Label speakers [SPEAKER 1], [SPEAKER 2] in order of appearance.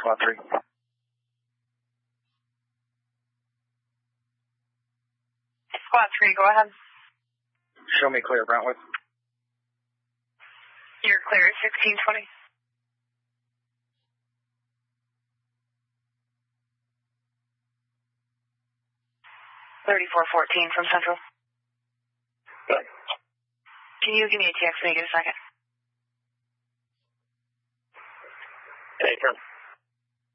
[SPEAKER 1] Squad 3.
[SPEAKER 2] Squad 3, go ahead.
[SPEAKER 1] Show me clear, Brentwood.
[SPEAKER 2] You're clear at 1620. 3414 from Central.
[SPEAKER 1] Good.
[SPEAKER 2] Can you give me a text when you get a second?
[SPEAKER 1] Take her.